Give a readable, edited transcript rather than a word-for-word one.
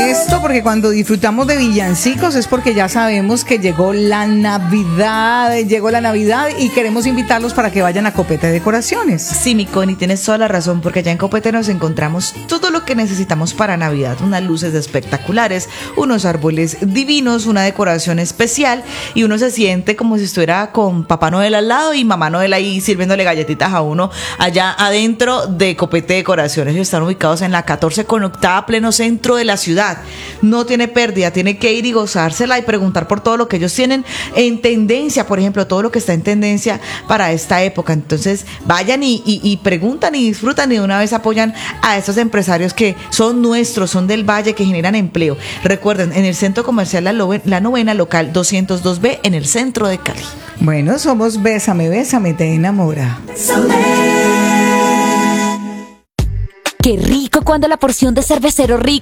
esto, porque cuando disfrutamos de villancicos es porque ya sabemos que llegó la Navidad y queremos invitarlos para que vayan a Copete Decoraciones. Sí, mi Connie, tienes toda la razón, porque allá en Copete nos encontramos todo lo que necesitamos para Navidad, unas luces espectaculares, unos árboles divinos, una decoración especial, y uno se siente como si estuviera con Papá Noel al lado y Mamá Noel ahí sirviéndole galletitas a uno allá adentro de Copete Decoraciones. Ellos están ubicados en la 14 con octava, pleno centro de la ciudad. No tiene pérdida, tiene que ir y gozársela y preguntar por todo lo que ellos tienen en tendencia, por ejemplo, todo lo que está en tendencia para esta época. Entonces vayan y preguntan y disfrutan, y de una vez apoyan a estos empresarios que son nuestros, son del Valle, que generan empleo. Recuerden, en el Centro Comercial La Novena, local 202B, en el centro de Cali. Bueno, somos Bésame, Bésame, te enamora. Qué rico cuando la porción de cervecero rico